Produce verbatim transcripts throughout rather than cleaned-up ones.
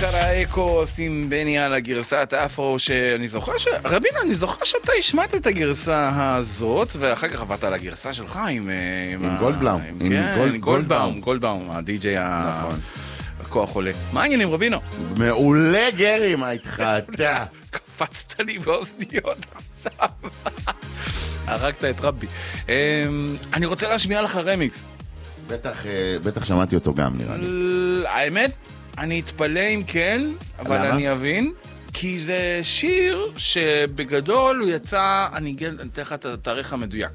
אחר האקוס עם בני על הגרסת האפרו שאני זוכר ש... רבינה, אני זוכר שאתה השמעת את הגרסה הזאת ואחר כך עברת על הגרסה שלך עם... עם גולדבלאום. עם גולדבאום, גולדבאום, הדי-ג'יי הכוח עולה. מה העניינים, רבינו? מעולה גרי, מה איתך אתה? קפצת לי באוזניות עכשיו. הרגת את רבי. אני רוצה להשמיע לך רמיקס. בטח, בטח שמעתי אותו גם, נראה לי. האמת, אני אתפלא אם כן, אבל למה? אני אבין, כי זה שיר שבגדול הוא יצא, אני אתן לך את התאריך המדויק.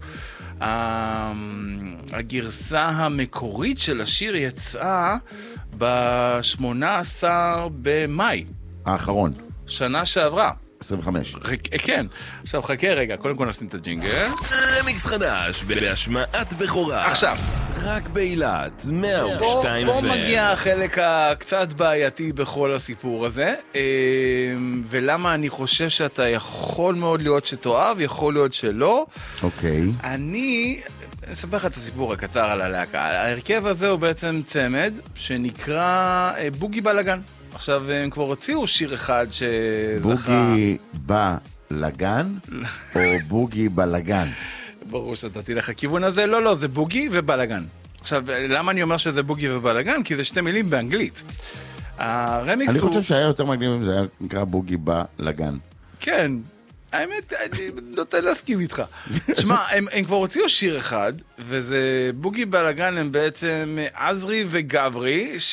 הגרסה המקורית של השיר יצאה ב-שמונה עשר במאי. האחרון. שנה שעברה. עשרים וחמש. כן. עכשיו חכה רגע, קודם כל נשים את הג'ינגל. רמיקס חדש בהשמעת בכורה. עכשיו. רק באילת, מאה ושתיים. פה מגיע החלק הקצת בעייתי בכל הסיפור הזה, ולמה אני חושב שאתה יכול מאוד להיות שתאהב, יכול להיות שלא. אוקיי. אני אספר לך את הסיפור הקצר על הלהקה. ההרכב הזה הוא בעצם צמד שנקרא בוגי בלגן. עכשיו, הם כבר הוציאו שיר אחד שזכה... בוגי בלגן או בוגי בלגן? ברור שנתתי לך כיוון הזה. לא, לא, זה בוגי ובלגן. עכשיו, למה אני אומר שזה בוגי ובלגן? כי זה שתי מילים באנגלית. הרמיקס אני הוא... חושב שהיה יותר מגניב אם זה היה נקרא בוגי בלגן. כן. האמת, אני נוטה להסכים איתך. שמע, הם, הם כבר הוציאו שיר אחד, וזה בוגי בלגן, הם בעצם עזרי וגברי, ש...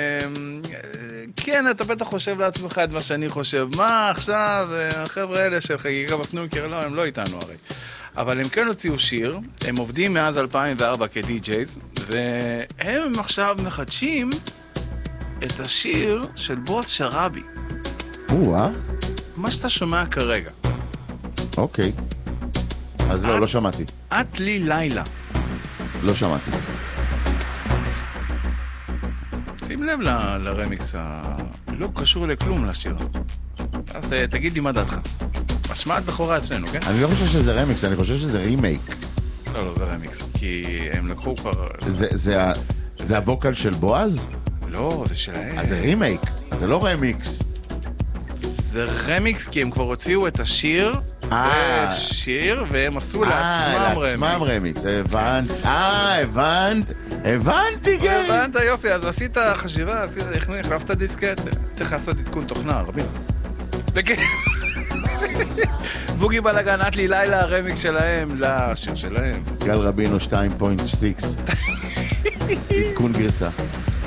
כן, אתה בטח חושב לעצמך את מה שאני חושב. מה עכשיו, החבר'ה האלה של חגיגה בסנוקר, לא, הם לא איתנו הרי. אבל הם כן הוציאו שיר, הם עובדים מאז אלפיים וארבע כדי-ג'ייז, והם עכשיו מחדשים את השיר של בוס שרבי. או-אה. מה שאתה שומע כרגע. אוקיי. אז לא, לא שמעתי. את לי לילה. לא שמעתי. שים לב ל- לרמיקס, ה... לא קשור לכלום לשיר. אז תגיד לי מה דעתך. השמעת בכורה אצלנו, כן? אני לא חושב שזה רמיקס, אני חושב שזה רימייק. לא, לא, זה רמיקס. כי הם לקחו כבר... זה, זה, ה- זה הווקל של בועז? לא, זה שלהם. אז זה רימייק, זה לא רמיקס. זה רמיקס כי הם כבר הוציאו את השיר אה. בשיר, והם עשו אה, לעצמם רמיקס. לעצמם רמיקס, הבנת. אה, הבנת. הבנתי, גרי. הבנת, יופי, אז עשית חשיבה, עשית, החלפת דיסקט. צריך לעשות עדכון תוכנה, רבים. בוגי בלגן, את לי לילה, הרמיקס שלהם לשיר שלהם. גל רבינו שתיים נקודה שש. עדכון גרסה.